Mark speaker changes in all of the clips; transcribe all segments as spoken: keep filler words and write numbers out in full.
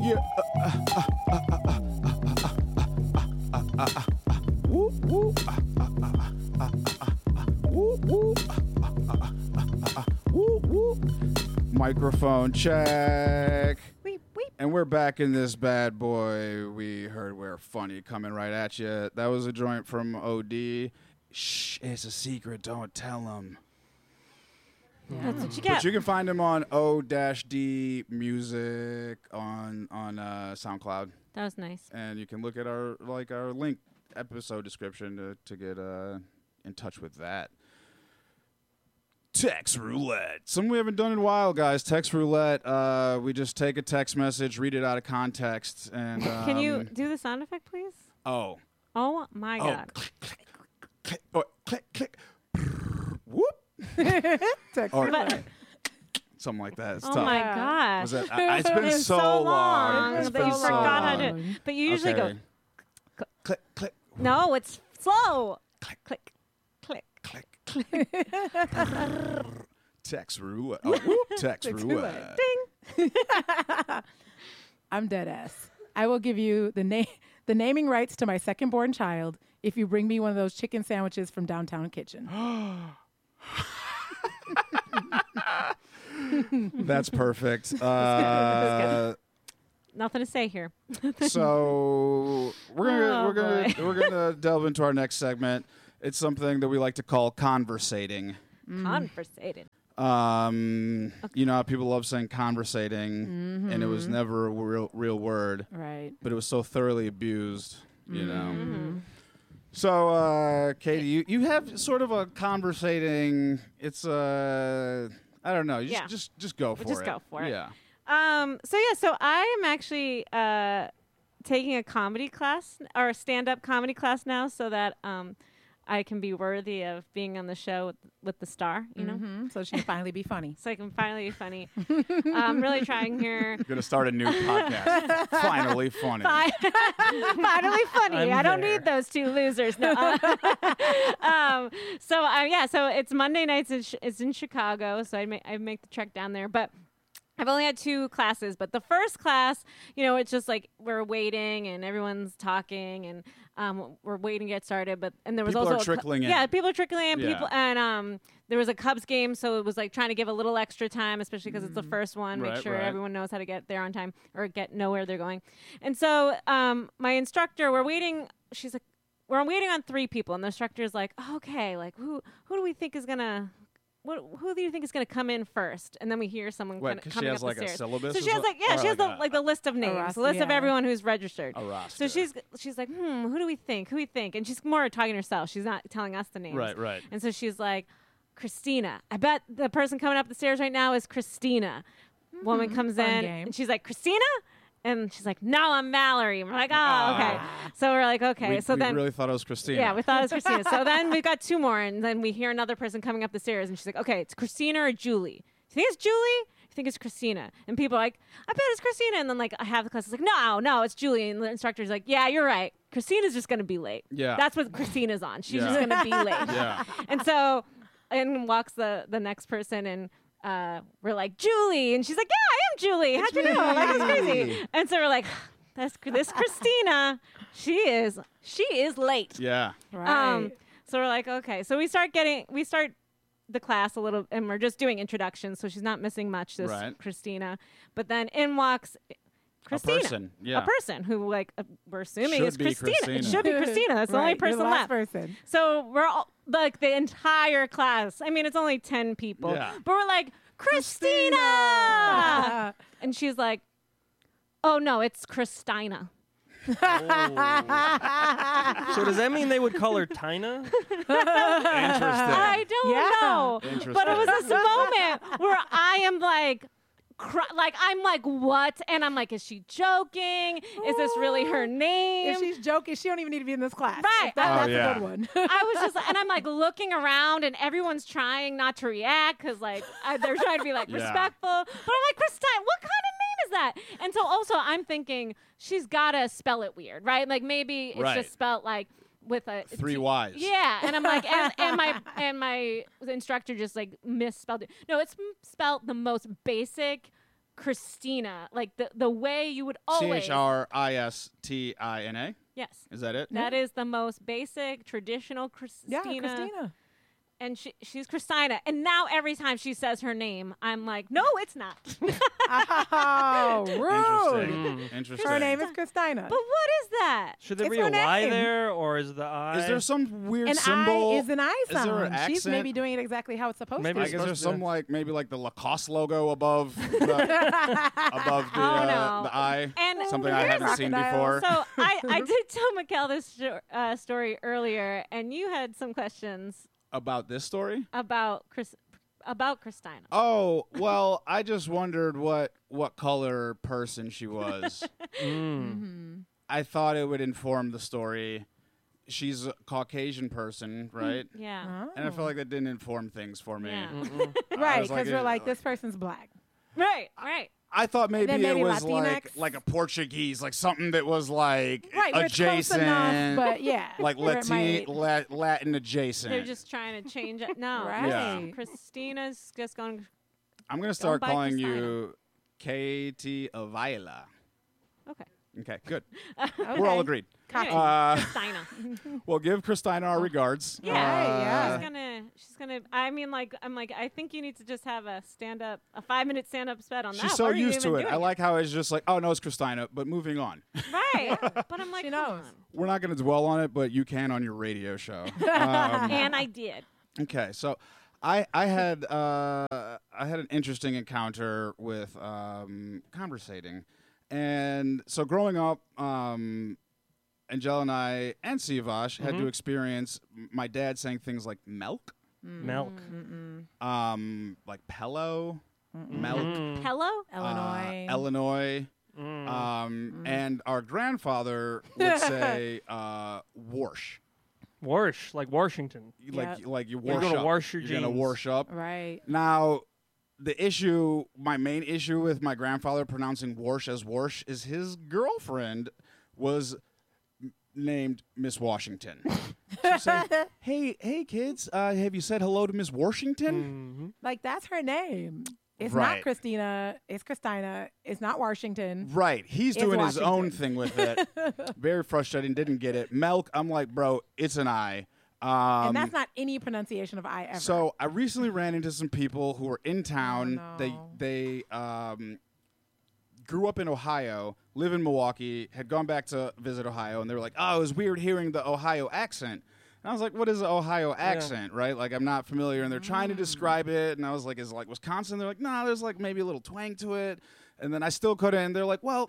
Speaker 1: Yeah. Uh, uh, uh, uh, uh, uh, uh, uh, uh, uh, woo, woo, uh, uh, uh, uh, uh, uh, woo, woo, uh, uh, uh, uh, uh, woo, woo. Microphone check.
Speaker 2: Weep, weep.
Speaker 1: And we're back in this bad boy. We heard We're Funny coming right at you. That was a joint from O D. Shh, it's a secret. Don't tell them.
Speaker 2: Yeah. That's what you
Speaker 1: But
Speaker 2: get.
Speaker 1: you can find him on O D Music on on uh, SoundCloud,
Speaker 2: That was nice.
Speaker 1: and you can look at our like our link episode description to to get uh, in touch with that. Text roulette. Something we haven't done in a while, guys. Text roulette. Uh, we just take a text message, read it out of context, and um,
Speaker 2: Can you do the sound effect, please?
Speaker 1: Oh,
Speaker 2: Oh my
Speaker 1: oh,
Speaker 2: God.
Speaker 1: click, click, click, oh, click, click, whoop,
Speaker 3: Text
Speaker 1: or
Speaker 3: roulette.
Speaker 1: something like that. It's
Speaker 2: Oh
Speaker 1: tough.
Speaker 2: my
Speaker 3: Yeah.
Speaker 2: God.
Speaker 1: Was it, I, it's been
Speaker 2: It's
Speaker 1: so, long.
Speaker 2: long
Speaker 1: It's
Speaker 2: that
Speaker 1: been
Speaker 2: you
Speaker 1: so
Speaker 2: forgot how
Speaker 1: long.
Speaker 2: to. But you usually
Speaker 1: Okay.
Speaker 2: go.
Speaker 1: Click, click,
Speaker 2: No, it's slow.
Speaker 1: Click.
Speaker 2: click, click.
Speaker 1: click, click. Text roulette. Oh, whoop, text
Speaker 3: Text
Speaker 1: roulette.
Speaker 2: Ding.
Speaker 3: I'm dead ass. I will give you the name, the naming rights to my second born child if you bring me one of those chicken sandwiches from Downtown Kitchen.
Speaker 1: That's perfect. Uh,
Speaker 2: Nothing to say here.
Speaker 1: so we're gonna
Speaker 2: Oh,
Speaker 1: we're gonna
Speaker 2: boy.
Speaker 1: we're gonna delve into our next segment. It's something that we like to call conversating.
Speaker 2: Conversated.
Speaker 1: Um, you know how people love saying conversating, and it was never a real real word,
Speaker 3: Right.
Speaker 1: but it was so thoroughly abused. You know.
Speaker 2: Mm-hmm.
Speaker 1: So, uh, Katie, you, you have sort of a conversating. It's uh, I don't know. You
Speaker 2: Yeah.
Speaker 1: just, just just go for
Speaker 2: just
Speaker 1: it.
Speaker 2: go for it.
Speaker 1: Yeah.
Speaker 2: Um. So yeah. So I am actually uh, taking a comedy class or a stand-up comedy class now, so that um, I can be worthy of being on the show with, with the star. You know.
Speaker 3: Mhm. So she can finally be funny.
Speaker 2: So I can finally be funny. I'm really trying here.
Speaker 1: Gonna start a new podcast. Finally funny.
Speaker 2: Fi- Finally funny.
Speaker 3: I'm
Speaker 2: I don't
Speaker 3: there.
Speaker 2: need those two losers. No. um, so uh, yeah, so it's Monday nights. In Ch- it's in Chicago, so I make I make the trek down there, but. I've only had two classes, but the first class, you know, it's just like we're waiting and everyone's talking and um, we're waiting to get started. But and there was
Speaker 1: People
Speaker 2: also
Speaker 1: are
Speaker 2: a Cu-
Speaker 1: trickling in.
Speaker 2: Yeah, people are trickling in.
Speaker 1: Yeah.
Speaker 2: People and um, there was a Cubs game, so it was like trying to give a little extra time, especially because it's the first one. Make
Speaker 1: Right,
Speaker 2: sure
Speaker 1: right.
Speaker 2: everyone knows how to get there on time or get know where they're going. And so um, my instructor, we're waiting. She's like, we're waiting on three people, and the instructor's like, oh, okay, like who who do we think is gonna. What, who do you think is going to come in first? And then we hear someone
Speaker 1: What,
Speaker 2: kinda
Speaker 1: 'cause she
Speaker 2: coming
Speaker 1: has
Speaker 2: up
Speaker 1: like
Speaker 2: the
Speaker 1: a
Speaker 2: stairs.
Speaker 1: syllabus
Speaker 2: So
Speaker 1: or
Speaker 2: she has
Speaker 1: so-
Speaker 2: like yeah,
Speaker 1: or
Speaker 2: she has
Speaker 1: like
Speaker 2: the,
Speaker 1: a-
Speaker 2: like the list of names,
Speaker 3: roster,
Speaker 2: the list of
Speaker 3: yeah.
Speaker 2: everyone who's registered.
Speaker 1: A roster.
Speaker 2: So she's she's like, hmm, who do we think? Who we think? And she's more talking to herself. She's not telling us the names.
Speaker 1: Right, right.
Speaker 2: And so she's like, Christina. I bet the person coming up the stairs right now is Christina. Woman comes
Speaker 3: Fun
Speaker 2: in
Speaker 3: game.
Speaker 2: and she's like, Christina? And she's like, no, I'm Mallory. And we're like, oh, okay. So we're like, okay.
Speaker 1: We,
Speaker 2: so
Speaker 1: we
Speaker 2: then
Speaker 1: really thought it was Christina.
Speaker 2: yeah, we thought it was Christina. So then we got two more, and then we hear another person coming up the stairs, and she's like, okay, it's Christina or Julie. You think it's Julie? You think it's Christina? And people are like, I bet it's Christina. And then like I have the class is like, no, no, it's Julie. And the instructor's like, yeah, you're right. Christina's just gonna be late.
Speaker 1: Yeah.
Speaker 2: That's what Christina's on. She's
Speaker 1: Yeah.
Speaker 2: just gonna be late.
Speaker 1: Yeah.
Speaker 2: And so in walks the the next person, and uh, we're like, Julie, and she's like, yeah, I am Julie. How'd you know? Like that's crazy. And so we're like, that's this Christina. She is she is late.
Speaker 1: Yeah.
Speaker 3: Right.
Speaker 2: Um, so we're like, okay. So we start getting, we start the class a little, and we're just doing introductions, so she's not missing much, this
Speaker 1: Right.
Speaker 2: Christina. But then in walks Christina.
Speaker 1: person, yeah.
Speaker 2: A person who, like, uh, we're assuming
Speaker 1: Should
Speaker 2: is
Speaker 1: be
Speaker 2: Christina. It
Speaker 1: Christina.
Speaker 2: should be Christina. That's the only
Speaker 3: Right, you're
Speaker 2: person
Speaker 3: the last
Speaker 2: left.
Speaker 3: person.
Speaker 2: So we're all, like, the entire class. I mean, it's only ten people.
Speaker 1: Yeah.
Speaker 2: But we're like, Christina! And she's like, oh, no, it's Christina.
Speaker 4: So does that mean they would call her Tina?
Speaker 1: Interesting.
Speaker 2: I don't
Speaker 3: Yeah.
Speaker 2: know.
Speaker 1: Interesting.
Speaker 2: But it was this moment where I am like, cr- like I'm like, what? And I'm like, is she joking? Is this really her name?
Speaker 3: If she's joking, she don't even need to be in this class.
Speaker 2: Right.
Speaker 3: If that-
Speaker 1: Oh,
Speaker 3: that's
Speaker 1: yeah.
Speaker 3: a good one.
Speaker 2: I was just, and I'm like looking around, and everyone's trying not to react because like I, they're trying to be like
Speaker 1: Yeah.
Speaker 2: respectful. But I'm like, Christine, what kind of name is that? And so also I'm thinking she's gotta spell it weird, right? Like maybe it's
Speaker 1: Right.
Speaker 2: just spelled like with a
Speaker 1: Three
Speaker 2: T-
Speaker 1: Y's.
Speaker 2: Yeah, and I'm like, and, and my and my instructor just like misspelled it. No, it's m- spelled the most basic Christina, like the the way you would
Speaker 1: C
Speaker 2: always.
Speaker 1: H R I S T I N A.
Speaker 2: Yes.
Speaker 1: Is that it?
Speaker 2: That is the most basic, traditional Christina.
Speaker 3: Yeah, Christina.
Speaker 2: And she, she's Christina. And now every time she says her name, I'm like, no, it's not.
Speaker 3: Oh, rude.
Speaker 1: Interesting. Interesting.
Speaker 3: Her name is Christina.
Speaker 2: But what is that?
Speaker 4: Should there
Speaker 3: It's
Speaker 4: be a
Speaker 3: her
Speaker 4: Y
Speaker 3: name.
Speaker 4: there, or is the I?
Speaker 1: Is there some weird
Speaker 3: An
Speaker 1: symbol?
Speaker 3: I is an I
Speaker 1: Is there an
Speaker 3: sound. She's
Speaker 1: accent?
Speaker 3: maybe doing it exactly how it's supposed
Speaker 4: Maybe
Speaker 3: to.
Speaker 1: Like,
Speaker 4: it's
Speaker 1: is there
Speaker 4: supposed to-
Speaker 1: some like maybe like the Lacoste logo above the, above the,
Speaker 2: Oh,
Speaker 1: uh,
Speaker 2: no.
Speaker 1: the I?
Speaker 2: And
Speaker 1: Something I
Speaker 3: here's
Speaker 1: haven't seen
Speaker 3: crocodiles.
Speaker 1: before.
Speaker 2: So I, I did tell Mikkel this sto- uh, story earlier, and you had some questions
Speaker 1: About this story?
Speaker 2: about Chris, about Christina.
Speaker 1: Oh, well, I just wondered what what color person she was.
Speaker 4: Mm.
Speaker 1: I thought it would inform the story. She's a Caucasian person, right?
Speaker 2: Yeah.
Speaker 3: Oh.
Speaker 1: And I felt like that didn't inform things for me.
Speaker 2: Yeah.
Speaker 4: Mm-mm.
Speaker 1: I
Speaker 3: Right,
Speaker 1: was
Speaker 3: because
Speaker 1: like,
Speaker 3: we're
Speaker 1: uh,
Speaker 3: like, this person's black.
Speaker 2: Right. Right.
Speaker 1: I thought maybe,
Speaker 3: then maybe
Speaker 1: it was like
Speaker 3: Latinx.
Speaker 1: like a Portuguese, like something that was like
Speaker 3: Right, where it's close
Speaker 1: adjacent,
Speaker 3: enough, but yeah.
Speaker 1: like
Speaker 3: where it
Speaker 1: Latin,
Speaker 3: might-
Speaker 1: La- Latin adjacent.
Speaker 2: They're just trying to change it. No.
Speaker 3: Right.
Speaker 1: Yeah.
Speaker 2: Christina's just going.
Speaker 1: I'm gonna start
Speaker 2: by
Speaker 1: calling
Speaker 2: Christina.
Speaker 1: you Katie Avila.
Speaker 2: Okay.
Speaker 1: Okay, good.
Speaker 3: Okay.
Speaker 1: We're all agreed.
Speaker 3: Copy.
Speaker 2: Anyway,
Speaker 1: Uh,
Speaker 2: Christina.
Speaker 1: Well, give Christina our regards.
Speaker 2: Yeah.
Speaker 3: Right, yeah.
Speaker 2: She's gonna. She's gonna. I mean, like, I'm like, I think you need to just have a stand up, a five minute stand up set on that.
Speaker 1: She's so
Speaker 2: Why are you
Speaker 1: used to
Speaker 2: even
Speaker 1: it. I
Speaker 2: doing
Speaker 1: like how it's just like, oh no, it's Christina, but moving on.
Speaker 2: Right. But I'm like,
Speaker 3: She
Speaker 2: come
Speaker 3: knows.
Speaker 1: We're not going to dwell on it, but you can on your radio show.
Speaker 2: on.
Speaker 1: Um,
Speaker 2: And I did.
Speaker 1: okay, so I I had uh, I had an interesting encounter with um, conversating, and so growing up, um, Angela and I and Sivash had to
Speaker 4: Mhm.
Speaker 1: experience m- my dad saying things like milk,
Speaker 4: Milk.
Speaker 3: Mm-mm.
Speaker 1: um, like pillow, milk,
Speaker 4: Mm.
Speaker 2: Hello.
Speaker 3: Illinois.
Speaker 1: uh, Illinois.
Speaker 4: Mm.
Speaker 1: Um, And our grandfather would say uh, "warsh,"
Speaker 4: Warsh, like Washington.
Speaker 1: like
Speaker 3: Yep.
Speaker 1: like you
Speaker 4: You're
Speaker 1: wash
Speaker 4: gonna
Speaker 1: up.
Speaker 4: wash your
Speaker 1: You're gonna
Speaker 4: jeans.
Speaker 1: wash up.
Speaker 3: Right.
Speaker 1: Now, the issue, my main issue with my grandfather pronouncing "warsh" as "warsh" is his girlfriend was m- named Miss Washington. She'd say, "Hey, hey, kids, uh, have you said hello to Miss Washington?"
Speaker 4: Mhm.
Speaker 3: Like, that's her name. It's
Speaker 1: Right.
Speaker 3: not Christina. It's Christina. It's not Washington.
Speaker 1: Right. He's
Speaker 3: It's
Speaker 1: doing his own
Speaker 3: Washington.
Speaker 1: thing with it. Very frustrating. Didn't get it. Milk. I'm like, bro, it's an I. Um,
Speaker 3: and that's not any pronunciation of I ever.
Speaker 1: So I recently ran into some people who were in town.
Speaker 3: no.
Speaker 1: They they um, grew up in Ohio, live in Milwaukee, had gone back to visit Ohio, and they were like, "Oh, it was weird hearing the Ohio accent." And I was like, "What is the Ohio accent?" Right? Like I'm not familiar, and they're trying to describe it, and I was like, "Is it like Wisconsin?" They're like, "Nah, there's like maybe a little twang to it." And then I still couldn't. They're like, "Well,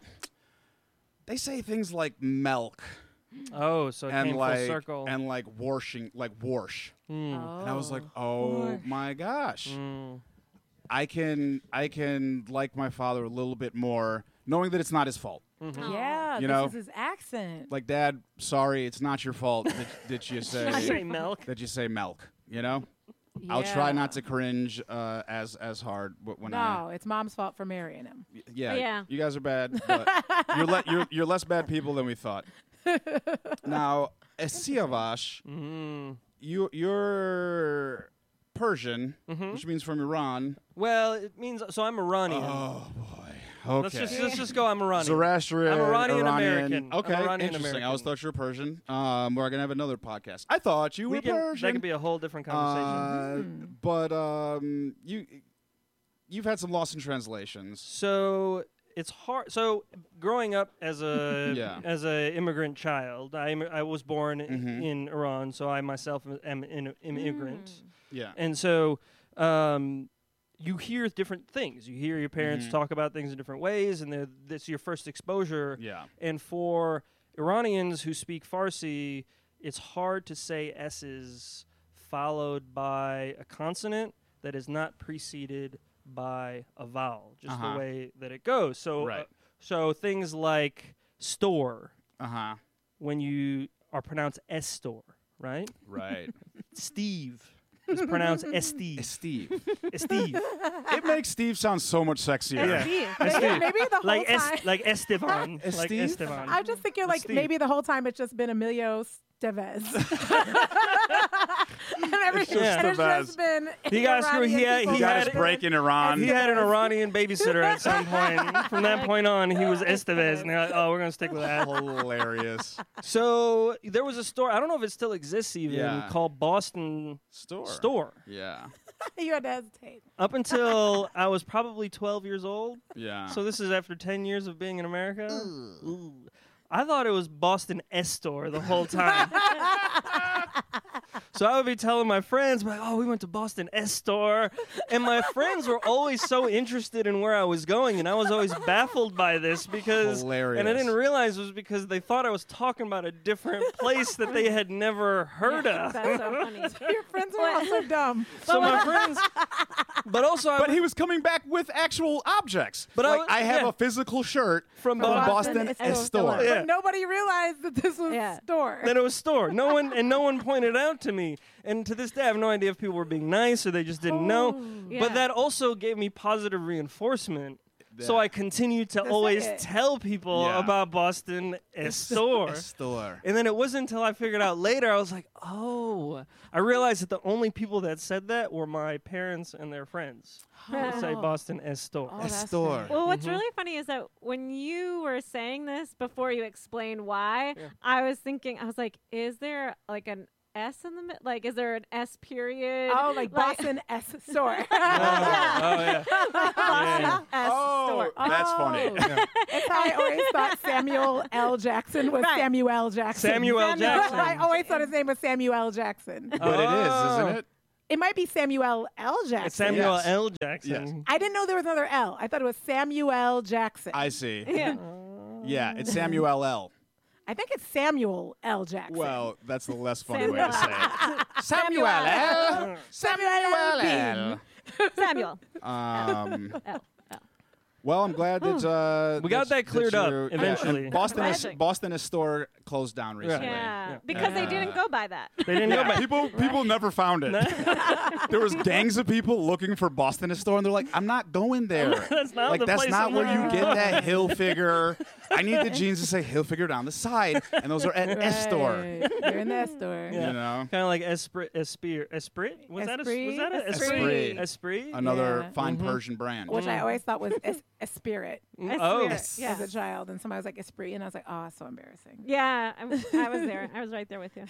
Speaker 1: they say things like milk
Speaker 4: Oh, so it
Speaker 1: and
Speaker 4: came
Speaker 1: like
Speaker 4: full circle.
Speaker 1: and like washing, like warsh."
Speaker 4: Mm.
Speaker 1: And I was like,
Speaker 3: Oh.
Speaker 1: "Oh my gosh."
Speaker 4: Mm.
Speaker 1: I can I can like my father a little bit more, knowing that it's not his fault.
Speaker 4: Mhm.
Speaker 2: Oh.
Speaker 3: Yeah,
Speaker 1: You
Speaker 3: this
Speaker 1: know?
Speaker 3: is his accent.
Speaker 1: Like, Dad, sorry, it's not your fault that, that you
Speaker 4: I
Speaker 1: say
Speaker 4: say milk.
Speaker 1: that you say milk. You know, I'll try not to cringe uh, as as hard wh- when I.
Speaker 3: No, it's mom's fault for marrying him.
Speaker 1: y- Yeah,
Speaker 2: Yeah.
Speaker 1: you guys are bad, but you're, le- you're you're less bad people than we thought. Now, as Siavash,
Speaker 4: Mm.
Speaker 1: you you're Persian,
Speaker 4: Mhm.
Speaker 1: which means from Iran.
Speaker 4: Well, it means so. I'm Iranian.
Speaker 1: Oh boy. Okay.
Speaker 4: Let's just let's just go. I'm Iranian.
Speaker 1: Zoroastrian.
Speaker 4: I'm Iranian American. I'm
Speaker 1: Okay,
Speaker 4: Iranian
Speaker 1: interesting. I always
Speaker 4: American.
Speaker 1: thought you were Persian. Um, we're gonna have another podcast. I thought you
Speaker 4: We
Speaker 1: were
Speaker 4: can,
Speaker 1: Persian.
Speaker 4: that could be a whole different conversation.
Speaker 1: Uh, But um, you you've had some lost in translations.
Speaker 4: So it's hard. So growing up as a
Speaker 1: Yeah.
Speaker 4: as a immigrant child, I I was born i-
Speaker 1: Mhm.
Speaker 4: in Iran, so I myself am an immigrant,
Speaker 1: Yeah.
Speaker 4: and so um, you hear different things. You hear your parents
Speaker 1: Mhm.
Speaker 4: talk about things in different ways, and they're- that's your first exposure.
Speaker 1: Yeah.
Speaker 4: And for Iranians who speak Farsi, it's hard to say S's followed by a consonant that is not preceded by a vowel, just
Speaker 1: Uh-huh.
Speaker 4: the way that it goes. So,
Speaker 1: Right.
Speaker 4: uh, so things like store,
Speaker 1: Uh huh.
Speaker 4: when you are pronounced S store, right?
Speaker 1: Right.
Speaker 4: Steve is pronounced Steve.
Speaker 1: Steve.
Speaker 4: Steve.
Speaker 1: It makes Steve sound so much sexier.
Speaker 4: Yeah.
Speaker 3: Maybe,
Speaker 4: Steve.
Speaker 3: maybe the whole
Speaker 4: Like
Speaker 3: time.
Speaker 4: es- like Esteban. like
Speaker 1: Steve?
Speaker 4: Esteban.
Speaker 3: I'm just thinking, like,
Speaker 4: Steve.
Speaker 3: maybe the whole time it's just been Emilio s- Estevez. and every,
Speaker 1: It's just
Speaker 3: and it's
Speaker 1: Estevez.
Speaker 3: just been
Speaker 4: He got screwed. He had-
Speaker 3: Iranian
Speaker 4: he
Speaker 3: people
Speaker 4: had
Speaker 1: Got his
Speaker 3: that-
Speaker 1: break in Iran.
Speaker 4: He had an
Speaker 3: Estevez.
Speaker 4: Iranian babysitter at some point. From that point on, he was Estevez. And they're like, oh, we're going to stick with that.
Speaker 1: Hilarious.
Speaker 4: So there was a store, I don't know if it still exists even,
Speaker 1: Yeah.
Speaker 4: called Boston
Speaker 1: Store.
Speaker 4: Store.
Speaker 1: Yeah.
Speaker 3: You had to hesitate.
Speaker 4: Up until I was probably twelve years old.
Speaker 1: Yeah.
Speaker 4: So this is after ten years of being in America. Ooh. I thought it was Boston S Store the whole time. So I would be telling my friends, like, oh, we went to Boston S Store. And my friends were always so interested in where I was going. And I was always baffled by this because,
Speaker 1: Hilarious.
Speaker 4: and I didn't realize it was because they thought I was talking about a different place that they had never heard of.
Speaker 2: That's so funny.
Speaker 3: Your friends are all so dumb.
Speaker 4: So my friends, but also I
Speaker 1: But
Speaker 4: would-
Speaker 1: he was coming back with actual objects.
Speaker 4: But I
Speaker 1: like,
Speaker 4: was-
Speaker 1: I have
Speaker 4: yeah.
Speaker 1: a physical shirt
Speaker 4: From
Speaker 1: from
Speaker 4: Boston
Speaker 1: Boston,
Speaker 3: S
Speaker 1: S Store.
Speaker 4: Yeah.
Speaker 3: But nobody realized that this was
Speaker 2: Yeah.
Speaker 3: a store.
Speaker 4: Then it was store. No one and no one pointed out to me. And to this day, I have no idea if people were being nice or they just didn't know.
Speaker 2: Yeah.
Speaker 4: But that also gave me positive reinforcement. So
Speaker 1: Yeah.
Speaker 4: I continued to
Speaker 3: To
Speaker 4: always
Speaker 3: say it.
Speaker 4: tell people
Speaker 1: Yeah.
Speaker 4: about Boston S Store.
Speaker 1: S Store.
Speaker 4: And then it wasn't until I figured out later, I was like, oh. I realized that the only people that said that were my parents and their friends. Would say Boston S Store.
Speaker 3: Oh,
Speaker 1: S
Speaker 3: that's
Speaker 1: Store.
Speaker 3: nice.
Speaker 2: Well, what's
Speaker 4: Mhm.
Speaker 2: really funny is that when you were saying this before you explained why,
Speaker 4: Yeah.
Speaker 2: I was thinking, I was like, is there like an S in the middle? Like, is there an S period?
Speaker 3: Oh, like Boston S store.
Speaker 4: Oh, yeah.
Speaker 2: Boston S
Speaker 1: Oh,
Speaker 2: store.
Speaker 1: that's funny.
Speaker 3: Oh. That's how I always thought Samuel L. Jackson was
Speaker 2: Right.
Speaker 3: Samuel Jackson.
Speaker 4: Samuel L. Jackson.
Speaker 3: I always thought his name was Samuel Jackson.
Speaker 1: But it is, isn't it?
Speaker 3: It might be Samuel L. Jackson.
Speaker 4: It's Samuel
Speaker 1: Yes.
Speaker 4: L. Jackson.
Speaker 1: Yes.
Speaker 3: I didn't know there was another L. I thought it was Samuel Jackson. I,
Speaker 1: I see.
Speaker 2: Yeah.
Speaker 1: Yeah, it's Samuel L.
Speaker 3: think it's Samuel L. Jackson.
Speaker 1: Well, that's the less funny way
Speaker 2: Samuel.
Speaker 1: to say it. Samuel L. Samuel L.
Speaker 2: Samuel.
Speaker 1: Um,
Speaker 2: L. L.
Speaker 1: well, I'm glad that uh,
Speaker 4: We got
Speaker 1: that-
Speaker 4: that cleared
Speaker 1: that
Speaker 4: up
Speaker 1: you- yeah,
Speaker 4: eventually.
Speaker 1: and Boston is
Speaker 2: Magic.
Speaker 1: Boston is store closed down recently.
Speaker 2: Yeah.
Speaker 4: Yeah.
Speaker 2: Because they
Speaker 1: Uh,
Speaker 2: didn't go by that.
Speaker 4: They didn't go
Speaker 1: Yeah,
Speaker 4: back.
Speaker 1: people people never found it. There was gangs of people looking for Boston is store, and they're like, "I'm not going there.
Speaker 4: That's not
Speaker 1: like
Speaker 4: the
Speaker 1: that's
Speaker 4: place
Speaker 1: not
Speaker 4: I'm
Speaker 1: where you
Speaker 4: looking
Speaker 1: get
Speaker 4: for."
Speaker 1: that Hilfiger. I need the jeans to say Hilfiger down the side, and those are at S store.
Speaker 3: Right. You're in the S store.
Speaker 4: Yeah.
Speaker 1: You know,
Speaker 4: Kind of like Esprit. Esprit. Esprit? Was that a, was
Speaker 3: Esprit?
Speaker 4: that a
Speaker 1: Esprit.
Speaker 4: Esprit?
Speaker 1: another
Speaker 3: Yeah.
Speaker 1: fine
Speaker 4: Mhm.
Speaker 1: Persian brand.
Speaker 3: Which I always thought was es- a spirit
Speaker 4: Mm,
Speaker 2: Esprit.
Speaker 4: Oh.
Speaker 2: Yeah.
Speaker 3: as a child. And somebody was like, Esprit. And I was like, oh, it's so embarrassing.
Speaker 2: Yeah, I, was- I was there. I was right there with you.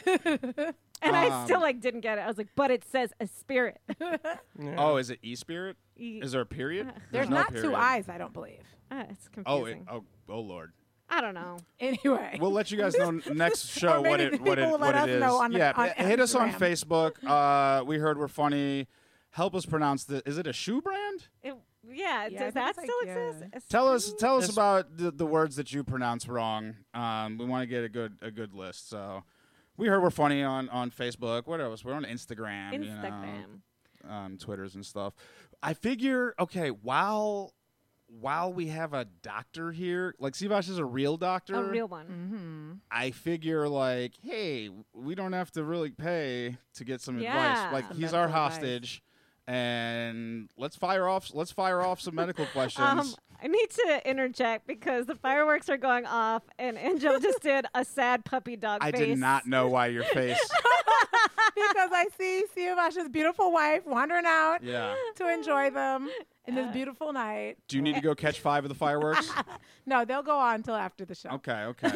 Speaker 2: And I still
Speaker 1: Um,
Speaker 2: like didn't get it. I was like, but it says a spirit.
Speaker 4: Yeah.
Speaker 1: Oh, is it E Spirit?
Speaker 2: E-
Speaker 1: Is there a period?
Speaker 3: There's
Speaker 1: no
Speaker 3: not
Speaker 1: period.
Speaker 3: two eyes, I don't believe.
Speaker 2: Ah, it's
Speaker 1: Oh,
Speaker 2: confusing.
Speaker 1: it, oh, oh, Lord.
Speaker 2: I don't know.
Speaker 3: Anyway.
Speaker 1: We'll let you guys know n- next show
Speaker 3: Or
Speaker 1: what
Speaker 3: maybe
Speaker 1: it what
Speaker 3: people
Speaker 1: it
Speaker 3: will
Speaker 1: what
Speaker 3: let
Speaker 1: it
Speaker 3: us
Speaker 1: is.
Speaker 3: know on the-
Speaker 1: yeah,
Speaker 3: on
Speaker 1: hit us on
Speaker 3: Instagram.
Speaker 1: Facebook. Uh, we heard we're funny. Help us pronounce the. Is it a shoe brand?
Speaker 2: It, yeah,
Speaker 3: Yeah, I
Speaker 2: does
Speaker 3: think
Speaker 2: that
Speaker 3: it's like,
Speaker 2: still
Speaker 3: yeah.
Speaker 2: exist?
Speaker 1: Tell us
Speaker 2: Esprit?
Speaker 1: tell us
Speaker 4: Yes.
Speaker 1: about the, the words that you pronounce wrong. Um, we want to get a good a good list. So we heard we're funny on, on Facebook. What else? We're on Instagram. You know,
Speaker 2: Instagram.
Speaker 1: um, Twitters and stuff. I figure okay while while we have a doctor here, like Sivash is a real doctor.
Speaker 2: A real one.
Speaker 3: Mm-hmm.
Speaker 1: I figure like, hey, we don't have to really pay to get some
Speaker 2: Yeah.
Speaker 1: advice. Like
Speaker 3: Some
Speaker 1: he's our
Speaker 3: medical advice.
Speaker 1: hostage, and let's fire off. Let's fire off some medical questions.
Speaker 2: Um, I need to interject because the fireworks are going off, and Angel just did a sad puppy dog
Speaker 1: I
Speaker 2: face.
Speaker 1: did not know why your face.
Speaker 3: Because I see Siavash's beautiful wife wandering out
Speaker 1: Yeah.
Speaker 3: to enjoy them in this
Speaker 2: Yeah.
Speaker 3: beautiful night.
Speaker 1: Do you need to go catch five of the fireworks?
Speaker 3: No, they'll go on until after the show.
Speaker 1: Okay. Okay.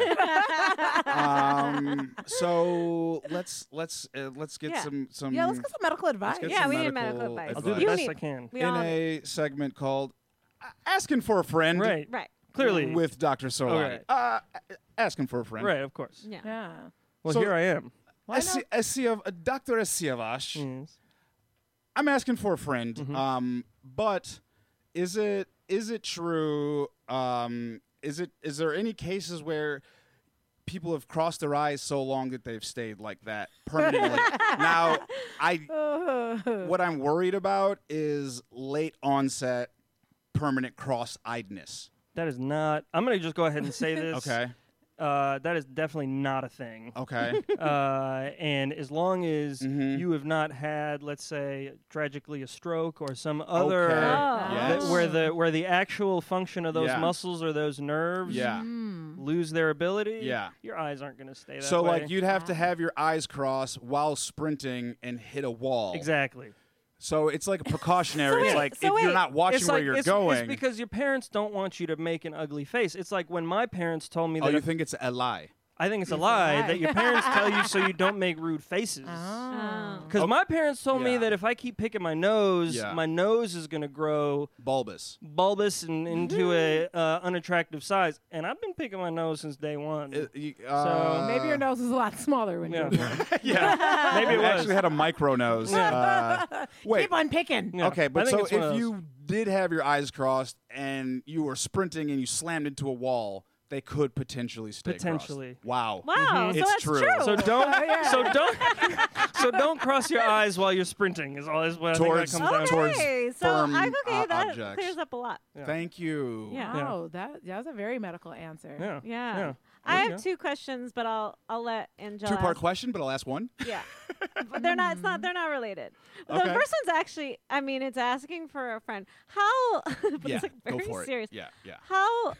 Speaker 1: um. So let's let's uh, let's get
Speaker 2: Yeah.
Speaker 1: some some.
Speaker 3: Yeah, let's get some medical advice.
Speaker 1: get
Speaker 2: Yeah,
Speaker 1: some
Speaker 2: we need
Speaker 1: medical
Speaker 2: medical advice.
Speaker 4: I'll do the
Speaker 2: You
Speaker 4: best
Speaker 2: need-
Speaker 4: I can.
Speaker 2: We
Speaker 1: in
Speaker 2: all
Speaker 1: a segment called uh, "Asking for a Friend."
Speaker 4: Right.
Speaker 2: right.
Speaker 4: Clearly.
Speaker 1: With Doctor Solani.
Speaker 4: Okay.
Speaker 1: Uh, asking for a friend.
Speaker 4: Right, of course.
Speaker 2: Yeah.
Speaker 3: Yeah.
Speaker 4: Well,
Speaker 1: So-
Speaker 4: here I am.
Speaker 3: Why
Speaker 1: Esi-
Speaker 3: not?
Speaker 1: Esiav- uh, Doctor Esiavash.
Speaker 4: Yes.
Speaker 1: I'm asking for a friend.
Speaker 4: Mhm.
Speaker 1: Um, but is it is it true? Um, is it is there any cases where people have crossed their eyes so long that they've stayed like that permanently? Now, I what I'm worried about is late onset permanent cross-eyedness.
Speaker 4: That is not. I'm going to just go ahead and say this.
Speaker 1: Okay.
Speaker 4: uh, that is definitely not a thing.
Speaker 1: Okay.
Speaker 4: uh, and as long as
Speaker 1: Mhm.
Speaker 4: you have not had, let's say, tragically a stroke or some other
Speaker 1: Okay.
Speaker 2: Oh.
Speaker 1: Yes.
Speaker 4: that- where the where the actual function of those
Speaker 1: Yeah.
Speaker 4: muscles or those nerves
Speaker 1: Yeah.
Speaker 3: Mm.
Speaker 4: lose their ability,
Speaker 1: Yeah.
Speaker 4: your eyes aren't going to stay that
Speaker 1: So
Speaker 4: way.
Speaker 1: like you'd have to
Speaker 3: Wow.
Speaker 1: have your eyes crossed while sprinting and hit a wall.
Speaker 4: exactly.
Speaker 1: So it's like a precautionary.
Speaker 2: So
Speaker 1: it's
Speaker 2: wait,
Speaker 1: like
Speaker 2: so
Speaker 1: if you're
Speaker 2: wait.
Speaker 1: not watching
Speaker 4: it's
Speaker 1: where
Speaker 4: like,
Speaker 1: you're
Speaker 4: it's,
Speaker 1: going.
Speaker 4: It's because your parents don't want you to make an ugly face. It's like when my parents told me
Speaker 1: oh,
Speaker 4: that
Speaker 1: you
Speaker 4: if-
Speaker 1: think it's a lie?
Speaker 4: I think it's a
Speaker 3: It's a
Speaker 4: lie
Speaker 3: lie.
Speaker 4: that your parents tell you so you don't make rude faces.
Speaker 3: Oh.
Speaker 4: Because
Speaker 1: Oh.
Speaker 4: my parents told me
Speaker 1: Yeah.
Speaker 4: that if I keep picking my nose,
Speaker 1: Yeah.
Speaker 4: my nose is going to grow
Speaker 1: Bulbous.
Speaker 4: bulbous and into a uh, unattractive size. And I've been picking my nose since day one.
Speaker 1: It- you- uh,
Speaker 3: Maybe your nose is a lot smaller when
Speaker 4: yeah.
Speaker 3: you were born.
Speaker 1: Yeah.
Speaker 4: Maybe it
Speaker 1: I
Speaker 4: was.
Speaker 1: actually had a micro nose. Uh, wait.
Speaker 3: Keep on picking.
Speaker 4: Yeah.
Speaker 1: Okay,
Speaker 4: I
Speaker 1: but
Speaker 4: think
Speaker 1: so
Speaker 4: it's one of
Speaker 1: if
Speaker 4: those.
Speaker 1: you did have your eyes crossed and you were sprinting and you slammed into a wall, they could potentially stay crossed.
Speaker 4: Potentially.
Speaker 1: Wow.
Speaker 2: Wow,
Speaker 4: Mhm.
Speaker 2: so
Speaker 1: It's
Speaker 2: that's
Speaker 1: true.
Speaker 2: true.
Speaker 4: So don't,
Speaker 3: Yeah.
Speaker 4: so don't, so don't cross your eyes while you're sprinting. Is all is what
Speaker 1: Towards-
Speaker 4: I think that comes
Speaker 1: towards
Speaker 4: down to.
Speaker 2: okay, so
Speaker 1: firm,
Speaker 2: I'm okay.
Speaker 1: uh,
Speaker 2: that
Speaker 1: objects.
Speaker 2: clears up a lot.
Speaker 4: Yeah.
Speaker 1: Thank you.
Speaker 2: Yeah.
Speaker 3: Wow, that that was a very medical answer.
Speaker 4: Yeah.
Speaker 2: Yeah.
Speaker 4: Yeah.
Speaker 2: I
Speaker 4: There
Speaker 2: have
Speaker 4: you go.
Speaker 2: two questions, but I'll I'll let Angela.
Speaker 1: Two part
Speaker 2: ask-
Speaker 1: question, but I'll ask one.
Speaker 2: Yeah, but they're not. It's not. They're not related. The
Speaker 1: Okay.
Speaker 2: first one's actually. I mean, it's asking for a friend. How? but
Speaker 1: yeah,
Speaker 2: it's like very
Speaker 1: go for
Speaker 2: serious.
Speaker 1: it. Yeah, yeah.
Speaker 2: How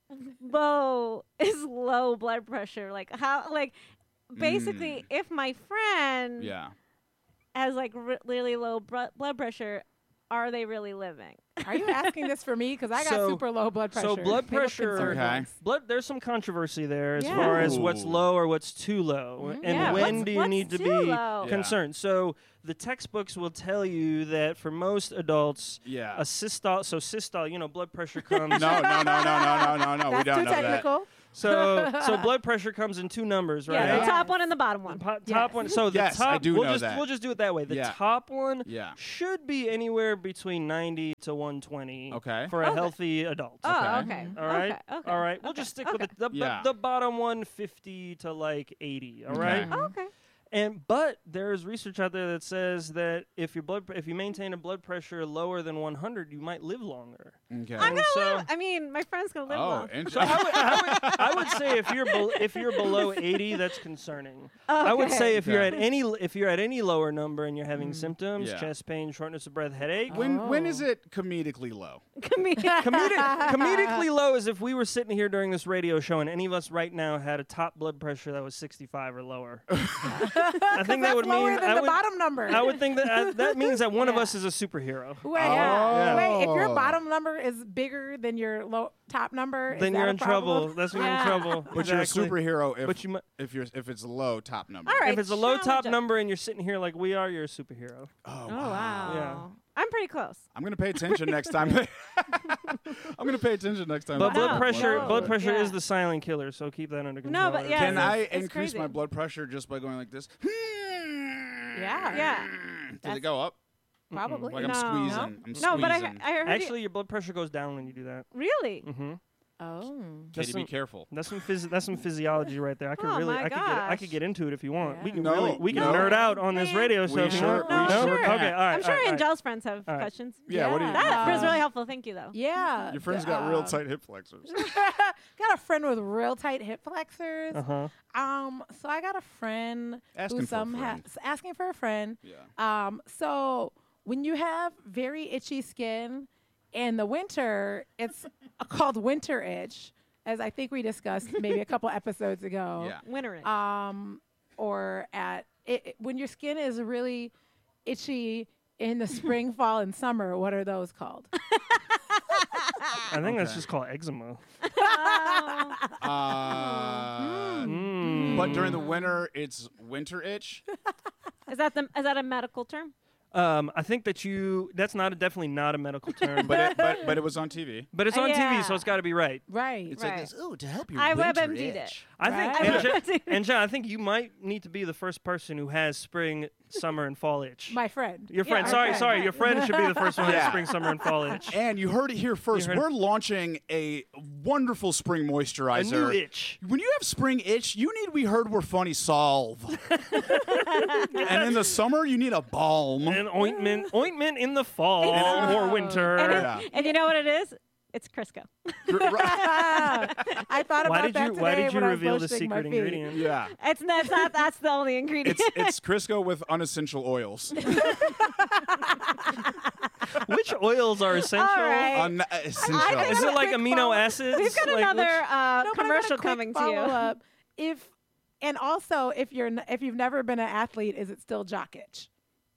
Speaker 2: low is low blood pressure? Like how? Like basically, if my friend
Speaker 1: Mm. Yeah.
Speaker 2: has like re- really low br- blood pressure, are they really living?
Speaker 3: Are you asking this for me? Because I got
Speaker 4: So-
Speaker 3: super low blood pressure.
Speaker 4: so blood
Speaker 3: They look
Speaker 4: pressure-
Speaker 3: concerned.
Speaker 1: Okay.
Speaker 4: Blood. There's some controversy there as
Speaker 2: Yeah.
Speaker 4: far as what's
Speaker 1: Ooh.
Speaker 4: low or what's too low,
Speaker 3: Mhm.
Speaker 4: and
Speaker 2: Yeah,
Speaker 4: when
Speaker 2: what's-
Speaker 4: do you
Speaker 2: what's
Speaker 4: need to
Speaker 2: too
Speaker 4: be
Speaker 2: low?
Speaker 1: Yeah.
Speaker 4: concerned. So the textbooks will tell you that for most adults,
Speaker 1: Yeah.
Speaker 4: a systole. So systole, you know, blood pressure comes.
Speaker 1: no, no, no, no, no, no, no, no. We
Speaker 3: That's
Speaker 1: don't
Speaker 3: too
Speaker 1: know that.
Speaker 3: technical.
Speaker 4: So so blood pressure comes in two numbers, right?
Speaker 2: Yeah, the
Speaker 3: Yes.
Speaker 2: top one and the bottom one.
Speaker 4: The po- top
Speaker 3: Yes.
Speaker 4: one. So the
Speaker 1: Yes,
Speaker 4: top.
Speaker 1: I do
Speaker 4: we'll
Speaker 1: know
Speaker 4: just
Speaker 1: that.
Speaker 4: we'll just do it that way. The
Speaker 1: Yeah.
Speaker 4: top one
Speaker 1: Yeah.
Speaker 4: should be anywhere between ninety to one twenty.
Speaker 1: Okay.
Speaker 4: For a
Speaker 2: Okay.
Speaker 4: healthy adult.
Speaker 2: Oh,
Speaker 1: Okay.
Speaker 2: okay.
Speaker 4: All right.
Speaker 2: Okay. okay,
Speaker 4: All right. We'll
Speaker 2: okay,
Speaker 4: just stick
Speaker 2: okay.
Speaker 4: with the the,
Speaker 1: Yeah.
Speaker 4: the bottom one fifty to like eighty. All
Speaker 1: Okay.
Speaker 4: right.
Speaker 2: Oh, okay.
Speaker 4: And but there's research out there that says that if your blood pr- if you maintain a blood pressure lower than one hundred, you might live longer.
Speaker 1: Okay.
Speaker 2: I'm gonna
Speaker 4: so-
Speaker 2: live. I mean, my friend's gonna live
Speaker 1: oh,
Speaker 2: long.
Speaker 4: So
Speaker 1: interesting.
Speaker 4: I would, I would, I would say if you're bel if you're below eighty, that's concerning. I would
Speaker 2: Okay.
Speaker 4: say if you're
Speaker 1: Okay.
Speaker 4: at any if you're at any lower number and you're having
Speaker 3: Mm.
Speaker 4: symptoms,
Speaker 1: Yeah.
Speaker 4: chest pain, shortness of breath, headache.
Speaker 1: when when is
Speaker 3: Oh.
Speaker 1: it comedically low?
Speaker 2: Comedic.
Speaker 4: Comedic, comedically low is if we were sitting here during this radio show and any of us right now had a top blood pressure that was sixty-five or lower. I think that
Speaker 3: That's
Speaker 4: would
Speaker 3: lower
Speaker 4: mean
Speaker 3: than
Speaker 4: I
Speaker 3: the
Speaker 4: would,
Speaker 3: bottom number.
Speaker 4: I would think that uh, that means that one of
Speaker 3: Yeah.
Speaker 4: us is a superhero.
Speaker 3: Wait,
Speaker 1: Yeah.
Speaker 3: wait. If your
Speaker 1: Oh.
Speaker 3: bottom number is bigger than your low top number, is
Speaker 4: Then
Speaker 3: that
Speaker 4: you're
Speaker 3: a
Speaker 4: in
Speaker 3: problem?
Speaker 4: trouble. That's when you're in
Speaker 2: Yeah.
Speaker 4: trouble.
Speaker 1: But you're a
Speaker 4: Exactly.
Speaker 1: superhero if
Speaker 4: But you, mu-
Speaker 1: if you're if it's a low top number.
Speaker 2: All right.
Speaker 4: if it's a low
Speaker 2: challenge
Speaker 4: top
Speaker 2: us.
Speaker 4: number and you're sitting here like we are, you're a superhero.
Speaker 1: Oh,
Speaker 2: Oh wow.
Speaker 4: Yeah.
Speaker 2: I'm pretty close.
Speaker 1: I'm gonna pay attention next time. I'm gonna pay attention next time.
Speaker 4: But
Speaker 1: I
Speaker 4: blood
Speaker 1: do
Speaker 2: Wow.
Speaker 4: pressure,
Speaker 2: Whoa.
Speaker 4: blood pressure
Speaker 2: Yeah.
Speaker 4: is the silent killer. So keep that under control.
Speaker 2: No, but yeah,
Speaker 1: Can
Speaker 2: it's-
Speaker 1: I
Speaker 2: it's
Speaker 1: increase
Speaker 2: crazy.
Speaker 1: my blood pressure just by going like this?
Speaker 3: Yeah.
Speaker 2: Yeah.
Speaker 1: Does
Speaker 2: That's-
Speaker 1: it go up?
Speaker 3: Probably.
Speaker 1: Like I'm
Speaker 2: No.
Speaker 1: squeezing.
Speaker 3: No.
Speaker 1: I'm
Speaker 2: No, but I,
Speaker 1: squeezing.
Speaker 2: I heard
Speaker 4: Actually, your blood pressure goes down when you do that.
Speaker 2: you, really.
Speaker 4: Mm-hmm.
Speaker 3: Oh.
Speaker 4: That's
Speaker 1: Katie, be
Speaker 4: some,
Speaker 1: careful.
Speaker 4: that's some phys- that's some physiology right there. I could
Speaker 2: Oh
Speaker 4: really,
Speaker 2: my
Speaker 4: I could get, I
Speaker 2: gosh.
Speaker 4: could get into it if you want. We
Speaker 3: Yeah.
Speaker 4: can
Speaker 1: No,
Speaker 4: really, we can
Speaker 1: no.
Speaker 4: nerd out on this
Speaker 2: Man.
Speaker 4: radio show.
Speaker 1: We
Speaker 4: if you
Speaker 1: sure-
Speaker 4: want.
Speaker 2: we
Speaker 4: no?
Speaker 2: sure
Speaker 4: Okay, all
Speaker 2: can.
Speaker 4: right.
Speaker 2: I'm sure
Speaker 4: all right,
Speaker 2: Angel's friends have
Speaker 4: All right.
Speaker 2: questions.
Speaker 1: Yeah. What do you?
Speaker 2: That
Speaker 3: Uh,
Speaker 2: was really helpful. Thank you, though.
Speaker 3: Yeah.
Speaker 1: Your friend's
Speaker 3: the,
Speaker 1: got real
Speaker 3: uh,
Speaker 1: tight hip flexors.
Speaker 3: got a friend with real tight hip flexors.
Speaker 4: Uh huh.
Speaker 3: Um, so I got a friend
Speaker 1: Asking
Speaker 3: who
Speaker 1: for a
Speaker 3: some
Speaker 1: friend.
Speaker 3: ha- asking for a friend.
Speaker 1: Yeah.
Speaker 3: Um, so when you have very itchy skin in the winter, it's called winter itch, as I think we discussed maybe a couple episodes ago.
Speaker 1: Yeah.
Speaker 2: Winter it.
Speaker 3: Um, or at it, it- when your skin is really itchy in the spring, fall, and summer. What are those called?
Speaker 4: I think that's
Speaker 1: Okay.
Speaker 4: just called eczema.
Speaker 2: Oh.
Speaker 1: Uh,
Speaker 4: Mm.
Speaker 1: But during the winter, it's winter itch.
Speaker 2: Is that the is that a medical term?
Speaker 4: Um, I think that you. That's not a, definitely not a medical term, but
Speaker 1: But it, but but it was on T V.
Speaker 4: but it's on T V, so
Speaker 2: Yeah.
Speaker 4: it's got to be right.
Speaker 3: Right.
Speaker 1: It's
Speaker 2: Right.
Speaker 1: like this. Ooh, to help your
Speaker 2: I
Speaker 1: winter
Speaker 2: WebMD'd it.
Speaker 1: itch.
Speaker 4: I think,
Speaker 3: Right.
Speaker 4: and,
Speaker 2: I
Speaker 4: John,
Speaker 2: WebMD'd it.
Speaker 4: and John, I think you might need to be the first person who has spring, summer, and fall itch.
Speaker 3: My friend.
Speaker 4: Your friend,
Speaker 3: Yeah,
Speaker 4: sorry,
Speaker 3: okay.
Speaker 4: sorry, your friend should be the first one to
Speaker 1: Yeah.
Speaker 4: have spring, summer, and fall itch.
Speaker 1: And you heard it here first.
Speaker 4: heard it.
Speaker 1: We're launching a wonderful spring
Speaker 4: A
Speaker 1: moisturizer.
Speaker 4: new itch.
Speaker 1: When you have spring itch, you need We Heard We're Funny Solve. And in the summer, you need a balm.
Speaker 4: And ointment, ointment in the fall or winter.
Speaker 2: And, it-
Speaker 1: Yeah.
Speaker 2: and you know what it is? It's Crisco.
Speaker 1: Right.
Speaker 3: I thought about
Speaker 4: Why did
Speaker 3: that
Speaker 4: you
Speaker 3: today
Speaker 4: Why did you
Speaker 3: when I was
Speaker 4: reveal the
Speaker 3: lotioning my
Speaker 4: secret
Speaker 3: feet.
Speaker 4: ingredient?
Speaker 1: Yeah.
Speaker 2: It's not, it's not that's the only ingredient.
Speaker 1: It's it's Crisco with unessential oils.
Speaker 4: Which oils are essential?
Speaker 2: All right.
Speaker 1: Unessential.
Speaker 3: I
Speaker 4: Is
Speaker 3: got
Speaker 4: it
Speaker 3: a
Speaker 4: like
Speaker 3: quick
Speaker 4: amino
Speaker 3: follow-
Speaker 4: acids?
Speaker 2: We've got
Speaker 4: Like,
Speaker 2: another
Speaker 4: which-
Speaker 2: uh,
Speaker 3: No, but I got a
Speaker 2: commercial
Speaker 3: quick
Speaker 2: coming to you.
Speaker 3: follow-up. If and also if you're n- if you've never been an athlete, is it still jock itch?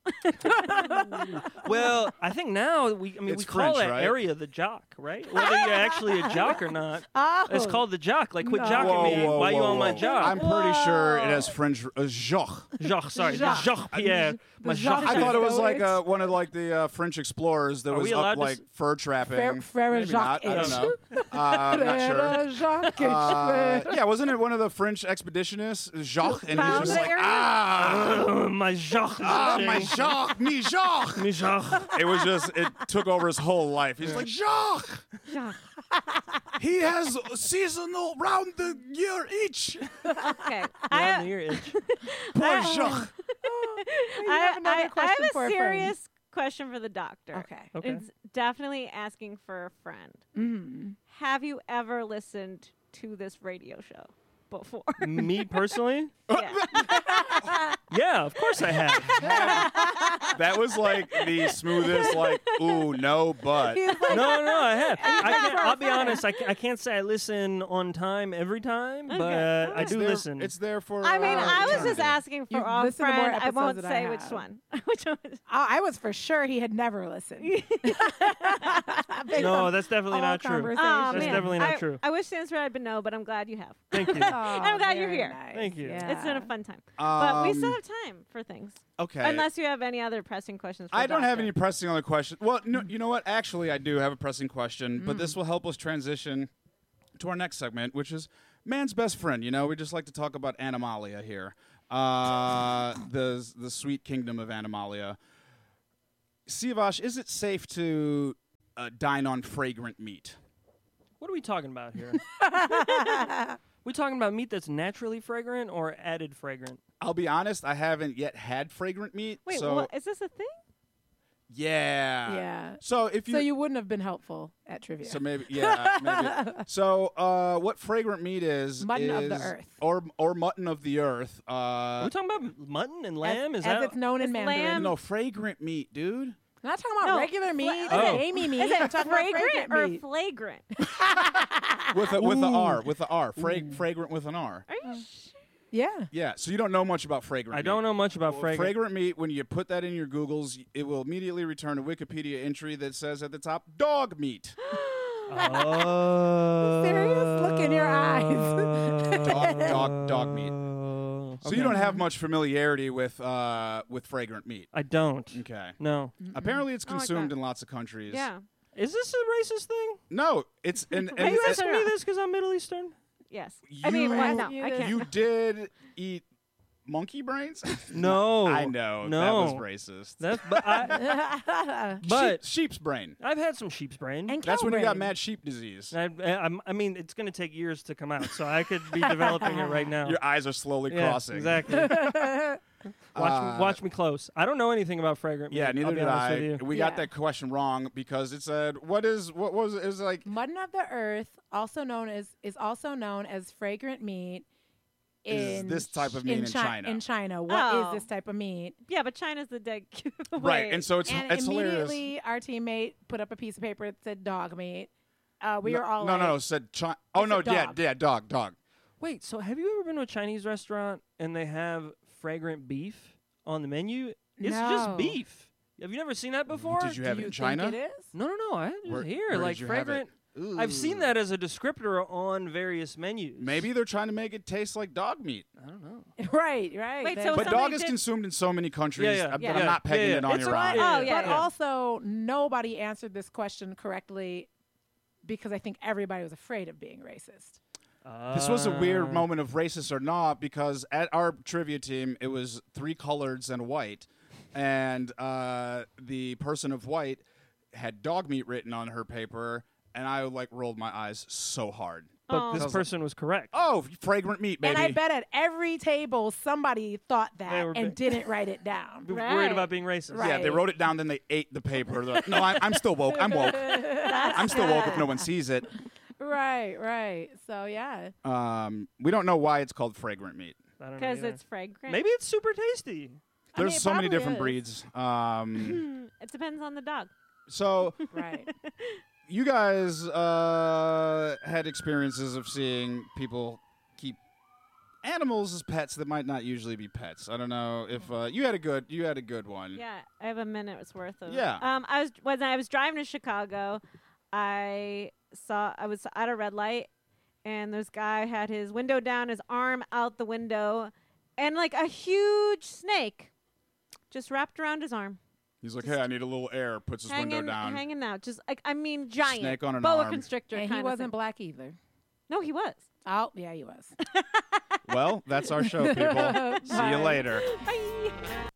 Speaker 4: Well, I think now we I mean
Speaker 1: It's
Speaker 4: we call
Speaker 1: French,
Speaker 4: that
Speaker 1: right?
Speaker 4: area the jock, right? Whether you're actually a jock or not.
Speaker 3: Oh,
Speaker 4: It's called the jock. Like quit
Speaker 3: No.
Speaker 4: jocking
Speaker 1: Whoa,
Speaker 4: me.
Speaker 1: whoa,
Speaker 4: Why you
Speaker 1: whoa,
Speaker 4: on my
Speaker 1: whoa.
Speaker 4: jock?
Speaker 1: I'm pretty sure it
Speaker 3: Whoa.
Speaker 1: has French uh, jock.
Speaker 4: Jacques, sorry,
Speaker 3: Jacques.
Speaker 4: Jacques Pierre. My
Speaker 3: Jacques.
Speaker 4: Jacques.
Speaker 1: I thought it was
Speaker 3: know
Speaker 1: like
Speaker 3: it.
Speaker 1: uh, one of like the uh, French explorers that
Speaker 4: Are
Speaker 1: was
Speaker 4: we allowed
Speaker 1: up
Speaker 4: to
Speaker 1: like
Speaker 4: s-
Speaker 1: fur trapping.
Speaker 3: Frere- Frere
Speaker 1: Maybe
Speaker 3: Jacques
Speaker 1: not. I don't
Speaker 3: itch.
Speaker 1: know. Uh, I'm not sure.
Speaker 3: Frere Jacques itch.
Speaker 1: Uh, yeah, wasn't it one of the French expeditionists, Jacques? And he was
Speaker 2: Found
Speaker 1: just
Speaker 2: the
Speaker 1: like,
Speaker 2: area?
Speaker 1: ah,
Speaker 4: Uh, my Jacques. is
Speaker 1: ah, my
Speaker 4: itching.
Speaker 1: Jacques, me Jacques.
Speaker 4: My Jacques.
Speaker 1: It was just, it took over his whole life. He's like, Jacques,
Speaker 2: Jacques.
Speaker 1: he has seasonal round the year each.
Speaker 2: Okay.
Speaker 4: Around
Speaker 2: I,
Speaker 4: the ear itch.
Speaker 1: Poor Jacques.
Speaker 3: You
Speaker 2: I,
Speaker 3: have another
Speaker 2: I, I
Speaker 3: question
Speaker 2: have
Speaker 3: for
Speaker 2: a
Speaker 3: a friend.
Speaker 2: serious question for the doctor.
Speaker 3: Okay.
Speaker 4: Okay.
Speaker 2: It's definitely asking for a friend.
Speaker 3: Mm.
Speaker 2: Have you ever listened to this radio show before?
Speaker 4: Me personally?
Speaker 2: Yeah.
Speaker 4: Yeah, of course I have.
Speaker 1: That was like the smoothest, like, ooh, no, but.
Speaker 2: He's like,
Speaker 4: No, no, I have. I
Speaker 2: That's
Speaker 4: can't,
Speaker 2: for a
Speaker 4: I'll be
Speaker 2: friend.
Speaker 4: honest. I, ca- I can't say I listen on time every time, but I
Speaker 1: It's
Speaker 4: do
Speaker 1: there-
Speaker 4: listen.
Speaker 1: It's there for.
Speaker 2: I mean,
Speaker 1: uh,
Speaker 2: I was just
Speaker 1: eternity.
Speaker 2: asking for
Speaker 3: You've
Speaker 2: a
Speaker 3: listened to more
Speaker 2: friend. I won't
Speaker 3: episodes than
Speaker 2: say
Speaker 3: I
Speaker 2: which
Speaker 3: have.
Speaker 2: one. Which one? is-
Speaker 3: I I was for sure he had never listened. Based
Speaker 4: no,
Speaker 3: on
Speaker 4: that's definitely
Speaker 3: all
Speaker 4: not true.
Speaker 3: conversation.
Speaker 2: Oh,
Speaker 4: That's
Speaker 2: man.
Speaker 4: definitely not
Speaker 2: I,
Speaker 4: true.
Speaker 2: I wish the answer had been no, but I'm glad you have.
Speaker 4: Thank you.
Speaker 3: Oh,
Speaker 2: I'm glad you're
Speaker 3: very
Speaker 2: here.
Speaker 3: nice.
Speaker 4: Thank you.
Speaker 3: Yeah.
Speaker 2: It's been a fun time. But we still
Speaker 1: Um,
Speaker 2: have time for things.
Speaker 1: Okay.
Speaker 2: Unless you have any other pressing questions for
Speaker 1: I
Speaker 2: the
Speaker 1: don't have
Speaker 2: doctor.
Speaker 1: any pressing other questions. Well, no, you know what? Actually, I do have a pressing question, but this will help us transition to our next segment, which is man's best friend. You know, we just like to talk about Animalia here, uh, the the sweet kingdom of Animalia. Siavash, is it safe to uh, dine on fragrant meat?
Speaker 4: What are we talking about here? we talking about meat that's naturally fragrant or added fragrant?
Speaker 1: I'll be honest, I haven't yet had fragrant meat.
Speaker 2: Wait,
Speaker 1: so
Speaker 2: what, is this a thing?
Speaker 1: yeah,
Speaker 3: Yeah.
Speaker 1: So if you
Speaker 3: So you wouldn't have been helpful at trivia.
Speaker 1: So maybe, yeah, maybe. So, uh, what fragrant meat is?
Speaker 3: Mutton of the
Speaker 1: is-
Speaker 3: earth.
Speaker 1: or or mutton of the earth.
Speaker 4: Are
Speaker 1: Uh,
Speaker 4: we talking about mutton and lamb?
Speaker 3: as,
Speaker 4: is
Speaker 3: as
Speaker 4: that
Speaker 3: it's known in
Speaker 2: Is
Speaker 3: Mandarin.
Speaker 2: lamb-
Speaker 1: no, fragrant meat, dude.
Speaker 3: I'm not talking about
Speaker 2: No,
Speaker 3: regular meat.
Speaker 2: fla-
Speaker 3: It's
Speaker 4: Oh.
Speaker 3: Amy meat.
Speaker 2: Is
Speaker 3: I'm
Speaker 2: it
Speaker 3: talking about
Speaker 2: fragrant or
Speaker 3: meat.
Speaker 2: flagrant?
Speaker 1: With a with the
Speaker 3: Ooh.
Speaker 1: R, with the R, Fra- fragrant with an R.
Speaker 2: Are you sh-
Speaker 3: Yeah.
Speaker 1: Yeah. So you don't know much about fragrant.
Speaker 4: I
Speaker 1: meat.
Speaker 4: don't know much about
Speaker 1: Well,
Speaker 4: fragrant.
Speaker 1: fragrant meat. When you put that in your Googles, it will immediately return a Wikipedia entry that says at the top, dog meat.
Speaker 4: Oh.
Speaker 3: Serious look in your eyes.
Speaker 1: Dog, dog, dog meat.
Speaker 4: Oh,
Speaker 1: So
Speaker 4: okay.
Speaker 1: you don't have much familiarity with uh, with fragrant meat.
Speaker 4: I don't.
Speaker 1: Okay.
Speaker 4: No.
Speaker 1: Apparently, it's
Speaker 2: I like
Speaker 1: consumed
Speaker 2: that.
Speaker 1: in lots of countries.
Speaker 2: Yeah.
Speaker 4: Is this a racist thing?
Speaker 1: No, it's and,
Speaker 4: Are
Speaker 1: and
Speaker 4: you
Speaker 1: it's-
Speaker 4: asking me this because I'm Middle Eastern?
Speaker 2: Yes. I mean,
Speaker 1: You-
Speaker 2: well, no,
Speaker 3: You-
Speaker 2: I can't.
Speaker 1: you did eat monkey brains.
Speaker 4: No.
Speaker 1: I know
Speaker 4: No.
Speaker 1: that was racist.
Speaker 4: That's but I, but
Speaker 1: Sheep- sheep's brain.
Speaker 4: I've had some sheep's brain.
Speaker 3: and
Speaker 1: That's when you got
Speaker 3: cowbrain.
Speaker 1: mad sheep disease.
Speaker 4: I, I, I'm- I mean, it's going to take years to come out, so I could be developing it right now.
Speaker 1: Your eyes are slowly
Speaker 4: yeah,
Speaker 1: crossing.
Speaker 4: exactly. Watch,
Speaker 1: Uh,
Speaker 4: me, watch me close. I don't know anything about fragrant meat.
Speaker 1: Yeah,
Speaker 4: I'll
Speaker 1: neither
Speaker 4: be
Speaker 1: did
Speaker 4: honest
Speaker 1: I.
Speaker 4: with you.
Speaker 1: We got
Speaker 3: Yeah.
Speaker 1: that question wrong because it said, "What is what was it? It was like
Speaker 3: Mutton of the earth, also known as is also known as fragrant meat.
Speaker 1: Is
Speaker 3: In
Speaker 1: this type of meat in
Speaker 3: Chi-
Speaker 1: China.
Speaker 3: In China, what is
Speaker 2: Oh.
Speaker 3: this type of meat?
Speaker 2: Yeah, but China's the dead giveaway.
Speaker 1: right." And so it's
Speaker 3: and
Speaker 1: it's hilarious.
Speaker 3: immediately, our teammate put up a piece of paper that said dog meat. Uh, we
Speaker 1: no,
Speaker 3: were all
Speaker 1: no,
Speaker 3: like,
Speaker 1: no, no. Said Chi- Oh
Speaker 3: It
Speaker 1: no,
Speaker 3: said
Speaker 1: yeah,
Speaker 3: dog.
Speaker 1: yeah, dog, dog.
Speaker 4: Wait, so have you ever been to a Chinese restaurant and they have fragrant beef on the menu? It's
Speaker 3: No.
Speaker 4: just beef. Have you never seen that before?
Speaker 1: Did you have
Speaker 3: Do
Speaker 1: it
Speaker 3: you
Speaker 1: in China?
Speaker 3: think it is?
Speaker 4: No, no, no. I had it
Speaker 1: Where-
Speaker 4: here.
Speaker 1: where did
Speaker 4: like
Speaker 1: you have it?
Speaker 4: fragrant. I've seen
Speaker 1: Ooh.
Speaker 4: that as a descriptor on various menus.
Speaker 1: Maybe they're trying to make it taste like dog meat.
Speaker 4: I don't know.
Speaker 3: Right, right.
Speaker 2: Wait,
Speaker 3: That-
Speaker 2: so
Speaker 1: But
Speaker 2: somebody
Speaker 1: dog is
Speaker 2: did-
Speaker 1: consumed in so many countries.
Speaker 4: Yeah, yeah,
Speaker 1: uh, but
Speaker 2: yeah.
Speaker 1: I'm not pegging
Speaker 4: Yeah,
Speaker 1: it
Speaker 4: yeah.
Speaker 1: on
Speaker 4: It's
Speaker 1: your
Speaker 4: a-
Speaker 1: eye.
Speaker 2: Oh,
Speaker 3: but
Speaker 2: yeah,
Speaker 3: but
Speaker 2: yeah.
Speaker 3: also nobody answered this question correctly because I think everybody was afraid of being racist.
Speaker 1: This was a weird
Speaker 4: Uh,
Speaker 1: moment of racist or not because at our trivia team it was three coloreds and white, and uh, the person of white had dog meat written on her paper, and I like rolled my eyes so hard.
Speaker 4: But
Speaker 2: Oh.
Speaker 4: this person was correct.
Speaker 1: Oh, fragrant meat, baby!
Speaker 3: And I bet at every table somebody thought
Speaker 4: They
Speaker 3: that
Speaker 4: were
Speaker 3: and
Speaker 4: bi-
Speaker 3: didn't write it down.
Speaker 4: B-
Speaker 2: Right.
Speaker 4: Worried about being racist.
Speaker 3: Right.
Speaker 1: Yeah, they wrote it down, then they ate the paper. They're like, no, I, I'm still woke. I'm woke. I'm still woke if no one sees it.
Speaker 3: Right, right. So yeah.
Speaker 1: Um, we don't know why it's called fragrant meat.
Speaker 4: I don't know.
Speaker 2: Because
Speaker 4: either.
Speaker 2: it's fragrant.
Speaker 4: Maybe it's super tasty.
Speaker 3: I
Speaker 1: There's
Speaker 3: mean, it
Speaker 1: so many
Speaker 3: probably
Speaker 1: different
Speaker 3: is.
Speaker 1: breeds. Um,
Speaker 2: it depends on the dog.
Speaker 1: so
Speaker 3: Right.
Speaker 1: you guys uh, had experiences of seeing people keep animals as pets that might not usually be pets. I don't know if uh, you had a good you had a good one.
Speaker 2: Yeah, I have a minute's worth of.
Speaker 1: Yeah.
Speaker 2: Um, I was when I was driving to Chicago, I saw I was at a red light, and this guy had his window down, his arm out the window, and like a huge snake just wrapped around his arm,
Speaker 1: He's like, hey, I need a little air. Puts his
Speaker 2: hanging,
Speaker 1: window down.
Speaker 2: hanging out. Just like I mean, giant
Speaker 1: Snake on an
Speaker 2: boa
Speaker 1: arm.
Speaker 2: constrictor.
Speaker 3: And
Speaker 2: kind
Speaker 3: he
Speaker 2: of
Speaker 3: wasn't
Speaker 2: thing.
Speaker 3: black either.
Speaker 2: No, he was.
Speaker 3: Oh, yeah, he was.
Speaker 1: Well, that's our show, people. See you
Speaker 3: Bye.
Speaker 1: later.
Speaker 2: Bye.